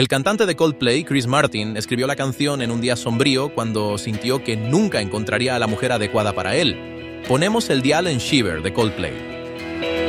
El cantante de Coldplay, Chris Martin, escribió la canción en un día sombrío cuando sintió que nunca encontraría a la mujer adecuada para él. Ponemos el dial en Shiver de Coldplay.